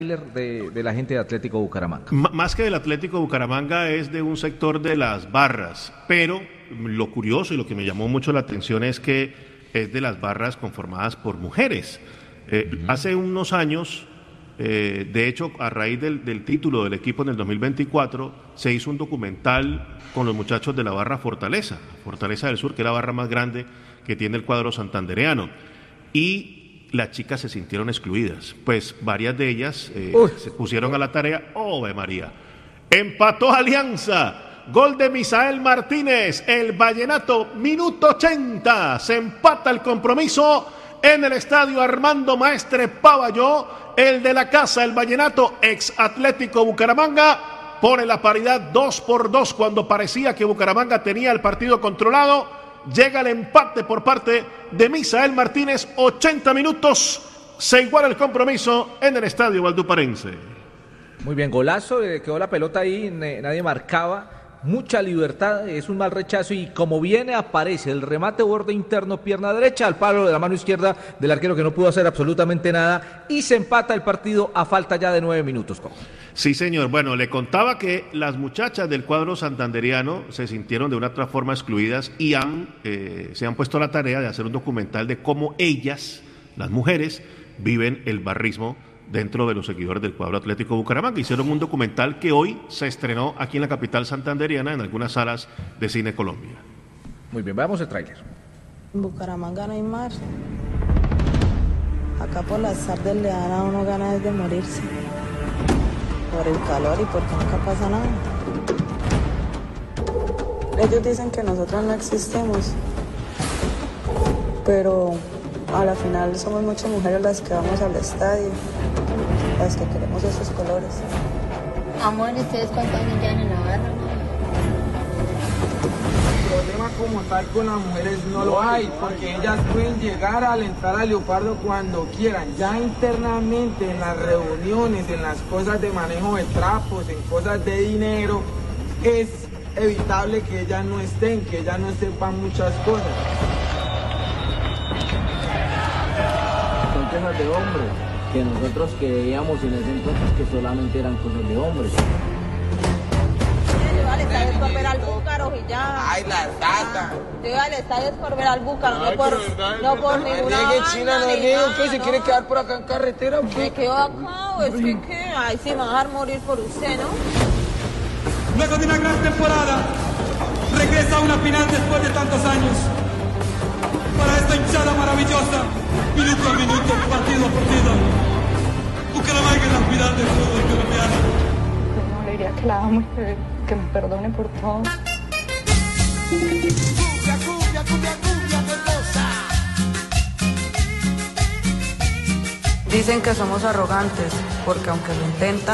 de la gente de Atlético Bucaramanga. Más que del Atlético Bucaramanga es de un sector de las barras, pero lo curioso y lo que me llamó mucho la atención es que es de las barras conformadas por mujeres. Hace unos años, de hecho, a raíz del título del equipo en el 2024, se hizo un documental con los muchachos de la barra Fortaleza del Sur, que es la barra más grande que tiene el cuadro santandereano. Y las chicas se sintieron excluidas, pues varias de ellas se pusieron a la tarea. ¡Oh, María! Empató Alianza, gol de Misael Martínez, el Vallenato, minuto 80, se empata el compromiso en el estadio Armando Maestre Pavalló. El de la casa, el Vallenato, ex Atlético Bucaramanga, pone la paridad 2-2 cuando parecía que Bucaramanga tenía el partido controlado. Llega el empate por parte de Misael Martínez, 80 minutos, se iguala el compromiso en el estadio valduparense. Muy bien, golazo, quedó la pelota ahí, nadie marcaba, mucha libertad, es un mal rechazo y como viene aparece el remate borde interno, pierna derecha, al palo de la mano izquierda del arquero que no pudo hacer absolutamente nada y se empata el partido a falta ya de 9 minutos. Sí, señor. Bueno, le contaba que las muchachas del cuadro santanderiano se sintieron de una otra forma excluidas y se han puesto a la tarea de hacer un documental de cómo ellas, las mujeres, viven el barrismo dentro de los seguidores del cuadro Atlético Bucaramanga. Hicieron un documental que hoy se estrenó aquí en la capital santanderiana en algunas salas de Cine Colombia. Muy bien, veamos el tráiler. En Bucaramanga no hay mar. Acá por las tardes le dan a uno ganas de morirse. Por el calor y porque nunca pasa nada. Ellos dicen que nosotros no existimos, pero a la final somos muchas mujeres las que vamos al estadio, las que queremos esos colores. Amor, ¿ustedes cuántos años llevan en la barra? El problema como tal con las mujeres no lo hay, porque ellas pueden llegar a alentar a Leopardo cuando quieran. Ya internamente en las reuniones, en las cosas de manejo de trapos, en cosas de dinero, es evitable que ellas no estén, que ellas no sepan muchas cosas. Son cosas de hombres, que nosotros creíamos en ese entonces que solamente eran cosas de hombres. Está por ver al búcaro y ya. Ay, la tata. Yo al estadio es por ver al búcaro, no por ninguna China no digo que se quiere quedar por acá en carretera o qué. ¿Me quedo acá o es que ay, sí me va a dejar morir por usted, ¿no? Luego de una gran temporada, regresa a una final después de tantos años. Para esta hinchada maravillosa, minuto a minuto, partido a partido. Bucaramanga es la final del fútbol colombiano. No, le diría que la amo y que me perdone por todo. Cumbia, cumbia, cumbia, cumbia, qué cosa. Dicen que somos arrogantes, porque aunque lo intentan,